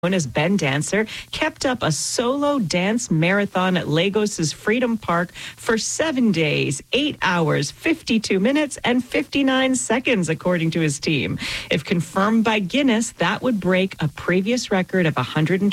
as Ben Dancer, kept up a solo dance marathon at Lagos's Freedom Park for 7 days, 8 hours, 52 minutes, and 59 seconds, according to his team. If confirmed by Guinness, that would break a previous record of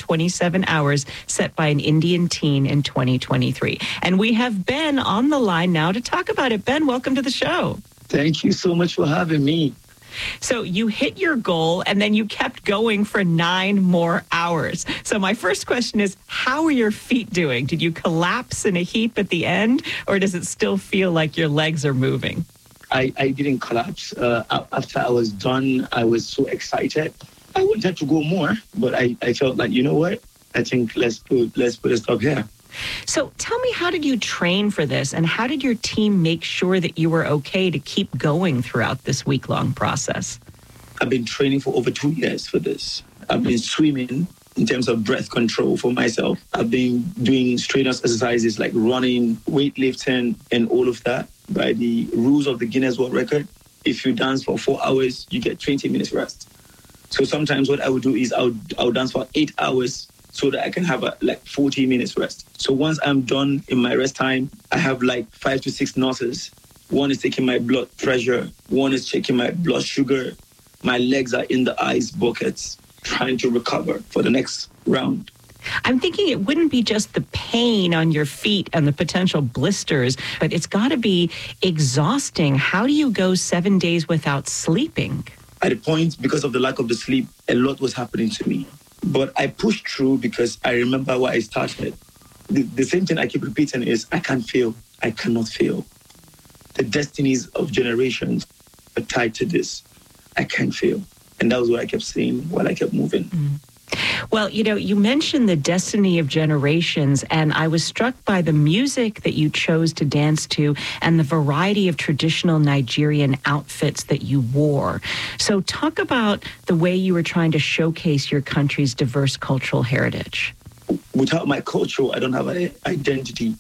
127 hours set by an Indian teen in 2023. And we have Ben on the line now to talk about it. Ben, welcome to the show. Thank you so much for having me. So you hit your goal and then you kept going for 9 more hours. So my first question is, how are your feet doing? Did you collapse in a heap at the end, or does it still feel like your legs are moving? I didn't collapse. After I was done, I was so excited. I wanted to go more, but I felt like, you know what? I think let's put a stop here. So tell me, how did you train for this, and how did your team make sure that you were okay to keep going throughout this week-long process? I've been training for over 2 years for this. I've been swimming in terms of breath control for myself. I've been doing strenuous exercises like running, weightlifting, and all of that. By the rules of the Guinness World Record, if you dance for 4 hours, you get 20 minutes rest. So sometimes what I would do is I'll dance for 8 hours so that I can have 40 minutes rest. So once I'm done in my rest time, I have 5 to 6 nurses. One is taking my blood pressure. One is checking my blood sugar. My legs are in the ice buckets, trying to recover for the next round. I'm thinking it wouldn't be just the pain on your feet and the potential blisters, but it's got to be exhausting. How do you go 7 days without sleeping? At the point, because of the lack of the sleep, a lot was happening to me. But I pushed through because I remember why I started. The same thing I keep repeating is, I can't fail. I cannot fail. The destinies of generations are tied to this. I can't fail. And that was what I kept saying while I kept moving. Mm. Well, you mentioned the destiny of generations, and I was struck by the music that you chose to dance to and the variety of traditional Nigerian outfits that you wore. So talk about the way you were trying to showcase your country's diverse cultural heritage. Without my culture, I don't have an identity.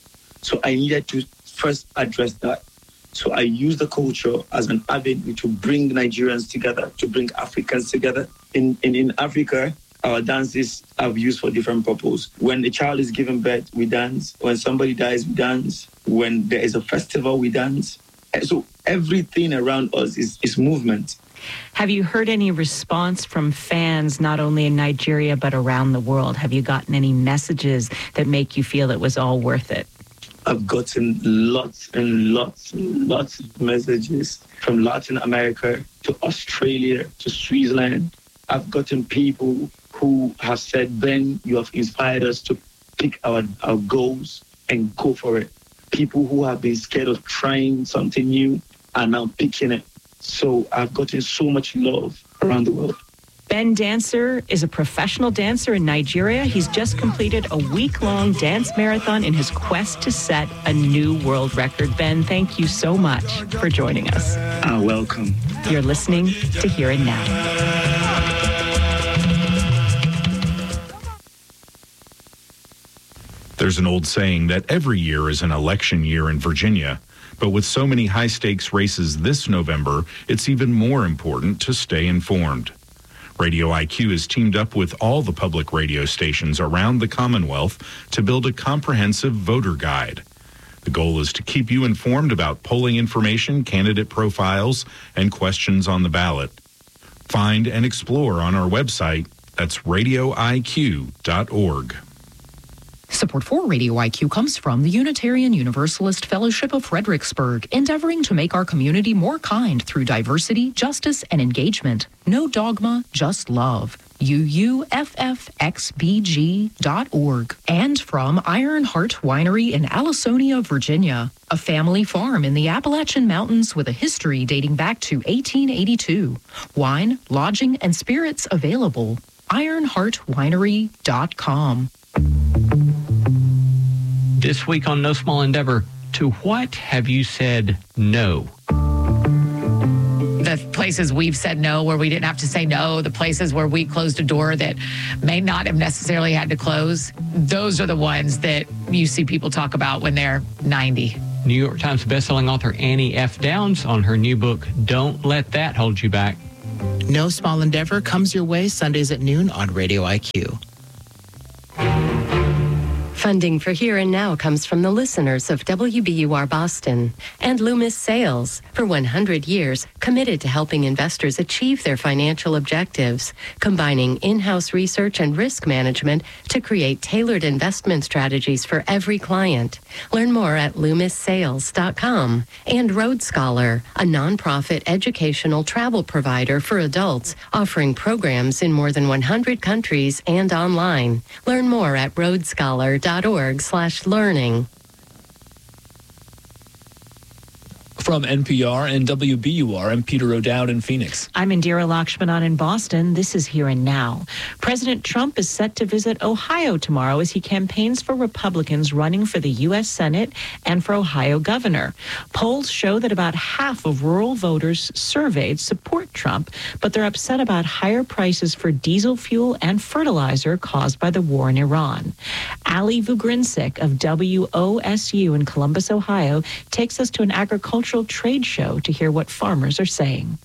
So I needed to first address that. So I used the culture as an avenue to bring Nigerians together, to bring Africans together. In Africa, our dances are used for different purposes. When a child is given birth, we dance. When somebody dies, we dance. When there is a festival, we dance. So everything around us is movement. Have you heard any response from fans, not only in Nigeria, but around the world? Have you gotten any messages that make you feel it was all worth it? I've gotten lots and lots and lots of messages from Latin America to Australia to Switzerland. I've gotten people who have said, Ben, you have inspired us to pick our goals and go for it. People who have been scared of trying something new are now picking it. So I've gotten so much love around the world. Ben Dancer is a professional dancer in Nigeria. He's just completed a week-long dance marathon in his quest to set a new world record. Ben, thank you so much for joining us. Welcome. You're listening to Here and Now. There's an old saying that every year is an election year in Virginia. But with so many high-stakes races this November, it's even more important to stay informed. Radio IQ has teamed up with all the public radio stations around the Commonwealth to build a comprehensive voter guide. The goal is to keep you informed about polling information, candidate profiles, and questions on the ballot. Find and explore on our website. That's radioiq.org. Support for Radio IQ comes from the Unitarian Universalist Fellowship of Fredericksburg, endeavoring to make our community more kind through diversity, justice, and engagement. No dogma, just love. UUFFXBG.org. And from Ironheart Winery in Allisonia, Virginia, a family farm in the Appalachian Mountains with a history dating back to 1882. Wine, lodging, and spirits available. IronheartWinery.com. This week on No Small Endeavor, to what have you said no? The places we've said no where we didn't have to say no, the places where we closed a door that may not have necessarily had to close, those are the ones that you see people talk about when they're 90. New York Times bestselling author Annie F. Downs on her new book, Don't Let That Hold You Back. No Small Endeavor comes your way Sundays at noon on Radio IQ. Funding for Here and Now comes from the listeners of WBUR Boston and Loomis Sales, for 100 years committed to helping investors achieve their financial objectives, combining in-house research and risk management to create tailored investment strategies for every client. Learn more at LoomisSales.com. And Road Scholar, a nonprofit educational travel provider for adults, offering programs in more than 100 countries and online. Learn more at roadscholar.org/learning. From NPR and WBUR, I'm Peter O'Dowd in Phoenix. I'm Indira Lakshmanan in Boston. This is Here and Now. President Trump is set to visit Ohio tomorrow as he campaigns for Republicans running for the U.S. Senate and for Ohio governor. Polls show that about half of rural voters surveyed support Trump, but they're upset about higher prices for diesel fuel and fertilizer caused by the war in Iran. Ali Vugrinsic of WOSU in Columbus, Ohio, takes us to an agricultural trade show to hear what farmers are saying.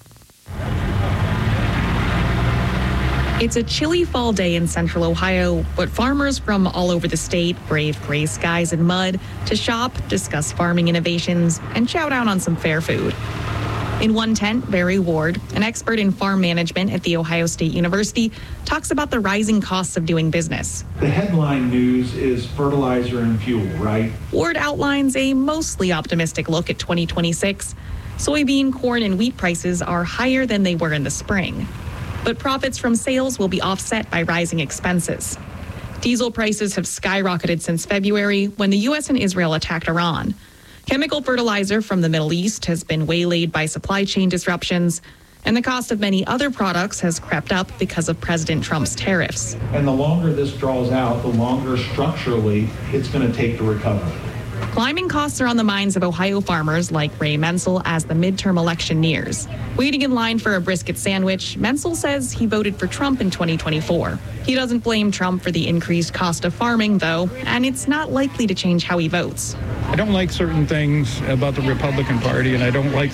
It's a chilly fall day in central Ohio, but farmers from all over the state brave gray skies and mud to shop, discuss farming innovations, and chow down on some fair food. In one tent, Barry Ward, an expert in farm management at The Ohio State University, talks about the rising costs of doing business. The headline news is fertilizer and fuel, right? Ward outlines a mostly optimistic look at 2026. Soybean, corn, and wheat prices are higher than they were in the spring. But profits from sales will be offset by rising expenses. Diesel prices have skyrocketed since February when the U.S. and Israel attacked Iran. Chemical fertilizer from the Middle East has been waylaid by supply chain disruptions, and the cost of many other products has crept up because of President Trump's tariffs. And the longer this draws out, the longer structurally it's going to take to recover. Climbing costs are on the minds of Ohio farmers like Ray Menzel as the midterm election nears. Waiting in line for a brisket sandwich, Menzel says he voted for Trump in 2024. He doesn't blame Trump for the increased cost of farming, though, and it's not likely to change how he votes. I don't like certain things about the Republican Party, and I don't like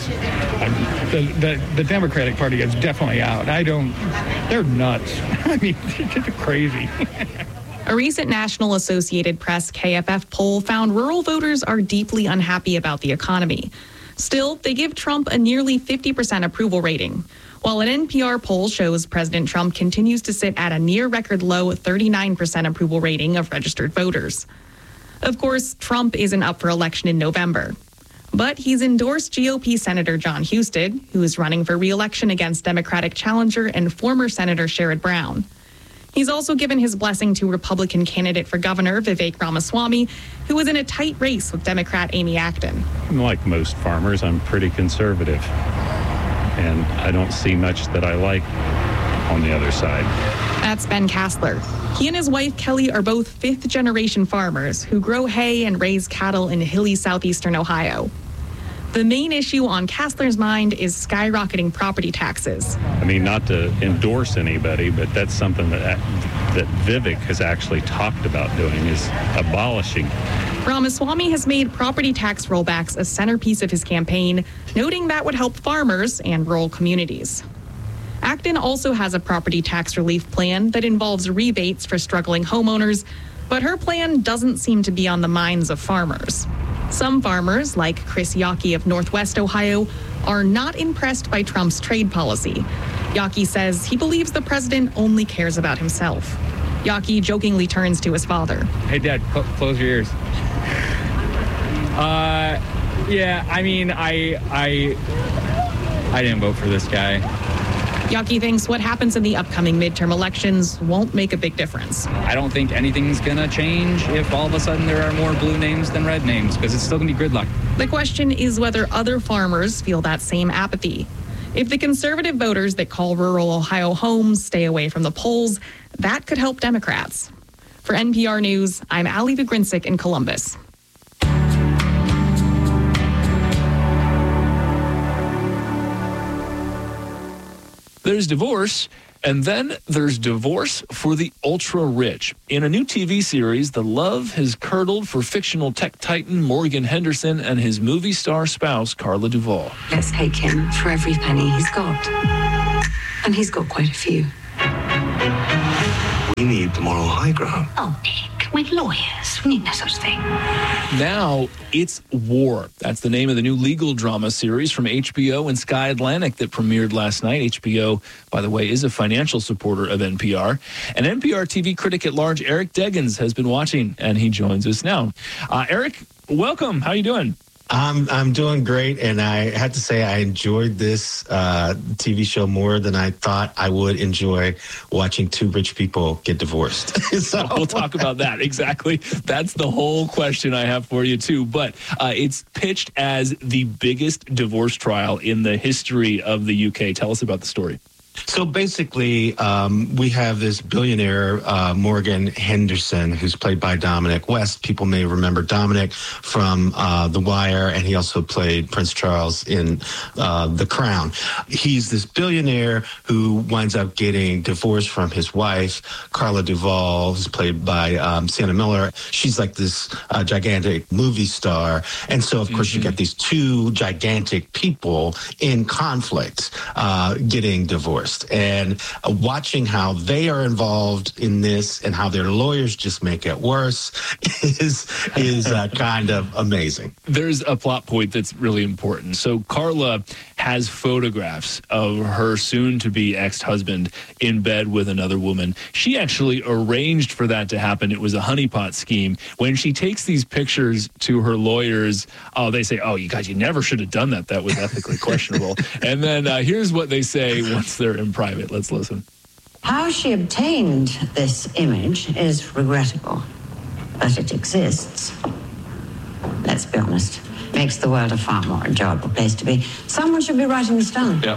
the Democratic Party is definitely out. They're nuts. I mean, they're crazy. A recent National Associated Press KFF poll found rural voters are deeply unhappy about the economy. Still, they give Trump a nearly 50% approval rating, while an NPR poll shows President Trump continues to sit at a near record low 39% approval rating of registered voters. Of course, Trump isn't up for election in November, but he's endorsed GOP Senator John Husted, who is running for re-election against Democratic challenger and former Senator Sherrod Brown. He's also given his blessing to Republican candidate for governor Vivek Ramaswamy, who was in a tight race with Democrat Amy Acton. Like most farmers, I'm pretty conservative, and I don't see much that I like on the other side. That's Ben Kassler. He and his wife Kelly are both fifth-generation farmers who grow hay and raise cattle in hilly southeastern Ohio. The main issue on Kassler's mind is skyrocketing property taxes. I mean, not to endorse anybody, but that's something that Vivek has actually talked about doing, is abolishing. Ramaswamy has made property tax rollbacks a centerpiece of his campaign, noting that would help farmers and rural communities. Acton also has a property tax relief plan that involves rebates for struggling homeowners, but her plan doesn't seem to be on the minds of farmers. Some farmers, like Chris Yockey of Northwest Ohio, are not impressed by Trump's trade policy. Yockey says he believes the president only cares about himself. Yockey jokingly turns to his father. Hey, Dad, close your ears. Yeah, I mean, I didn't vote for this guy. Yockey thinks what happens in the upcoming midterm elections won't make a big difference. I don't think anything's going to change if all of a sudden there are more blue names than red names, because it's still going to be gridlock. The question is whether other farmers feel that same apathy. If the conservative voters that call rural Ohio home stay away from the polls, that could help Democrats. For NPR News, I'm Ali Vugrinsic in Columbus. There's divorce, and then there's divorce for the ultra-rich. In a new TV series, the love has curdled for fictional tech titan Morgan Henderson and his movie star spouse, Carla Duvall. Let's take him for every penny he's got. And he's got quite a few. We need the moral high ground. Oh, Nick, we're lawyers. We need no such thing. Now it's War. That's the name of the new legal drama series from HBO and Sky Atlantic that premiered last night. HBO, by the way, is a financial supporter of NPR. And NPR TV critic at large Eric Deggans has been watching, and he joins us now. Eric, welcome. How are you doing? I'm doing great, and I had to say I enjoyed this TV show more than I thought I would enjoy watching two rich people get divorced. So we'll talk about that. Exactly. That's the whole question I have for you, too. But it's pitched as the biggest divorce trial in the history of the UK. Tell us about the story. So basically, we have this billionaire, Morgan Henderson, who's played by Dominic West. People may remember Dominic from The Wire, and he also played Prince Charles in The Crown. He's this billionaire who winds up getting divorced from his wife, Carla Duvall, who's played by Sienna Miller. She's like this gigantic movie star. And so, of course, you get these two gigantic people in conflict getting divorced. And watching how they are involved in this and how their lawyers just make it worse is kind of amazing. There's a plot point that's really important. So Carla has photographs of her soon-to-be ex-husband in bed with another woman. She actually arranged for that to happen. It was a honeypot scheme. When she takes these pictures to her lawyers, they say, you guys, you never should have done that. That was ethically questionable. And then here's what they say once they're in private. Let's listen. How she obtained this image is regrettable, but it exists. Let's be honest. Makes the world a far more enjoyable place to be. Someone should be writing this down. Yep.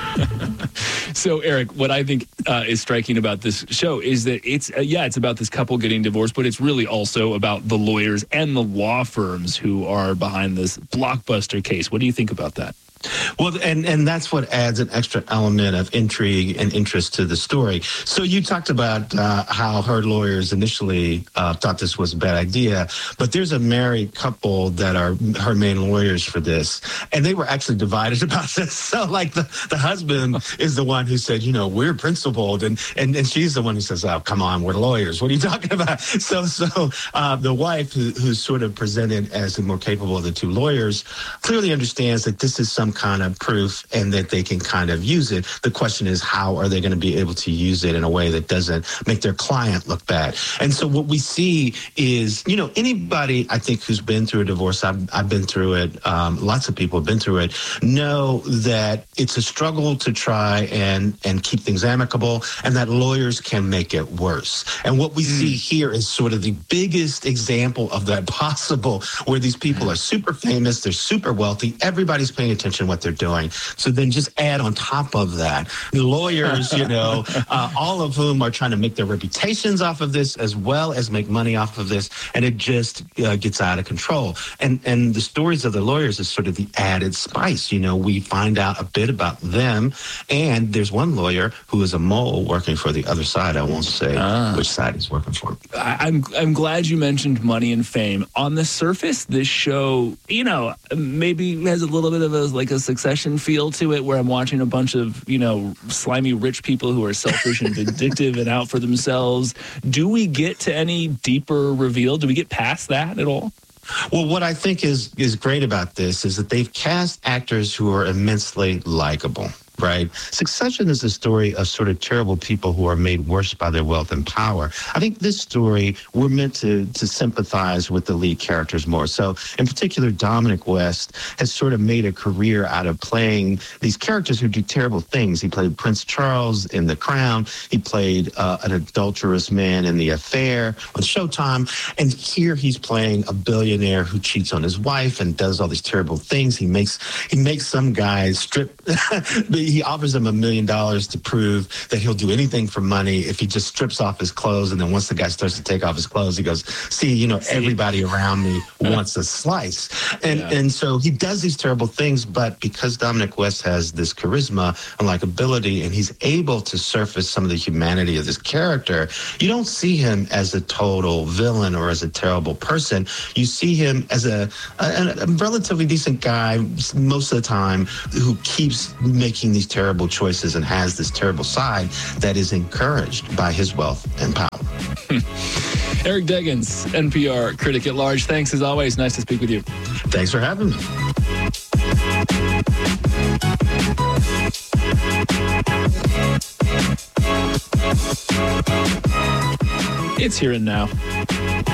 So, Eric, what I think is striking about this show is that it's about this couple getting divorced, but it's really also about the lawyers and the law firms who are behind this blockbuster case. What do you think about that? Well, and that's what adds an extra element of intrigue and interest to the story. So you talked about how her lawyers initially thought this was a bad idea, but there's a married couple that are her main lawyers for this, and they were actually divided about this. So, like, the husband is the one who said, we're principled, and she's the one who says, oh, come on, we're lawyers. What are you talking about? So the wife, who's sort of presented as the more capable of the two lawyers, clearly understands that this is some kind of proof and that they can kind of use it. The question is, how are they going to be able to use it in a way that doesn't make their client look bad? And so what we see is, anybody, I think, who's been through a divorce, I've been through it, lots of people have been through it, know that it's a struggle to try and keep things amicable, and that lawyers can make it worse. And what we see here is sort of the biggest example of that possible, where these people are super famous, they're super wealthy, everybody's paying attention to what they're doing. So then just add on top of that, the lawyers, all of whom are trying to make their reputations off of this as well as make money off of this. And it just gets out of control. And the stories of the lawyers is sort of the added spice. We find out a bit about them. And there's one lawyer who is a mole working for the other side. I won't say which side he's working for. I'm glad you mentioned money and fame. On the surface, this show, maybe has a little bit of a Succession feel to it, where I'm watching a bunch of, slimy rich people who are selfish and vindictive and out for themselves. Do we get to any deeper reveal? Do we get past that at all? Well, what I think is great about this is that they've cast actors who are immensely likable. Right. Succession is a story of sort of terrible people who are made worse by their wealth and power. I think this story, we're meant to sympathize with the lead characters more. So in particular, Dominic West has sort of made a career out of playing these characters who do terrible things. He played Prince Charles in The Crown. He played an adulterous man in The Affair on Showtime. And here he's playing a billionaire who cheats on his wife and does all these terrible things. He makes some guy strip. He offers him $1 million to prove that he'll do anything for money if he just strips off his clothes. And then once the guy starts to take off his clothes, he goes, see, everybody around me wants a slice. And so he does these terrible things, but because Dominic West has this charisma and likability, and he's able to surface some of the humanity of this character, you don't see him as a total villain or as a terrible person. You see him as a relatively decent guy most of the time, who keeps making these these terrible choices and has this terrible side that is encouraged by his wealth and power. Eric Deggans, NPR critic at large. Thanks as always. Nice to speak with you. Thanks for having me. It's Here and Now.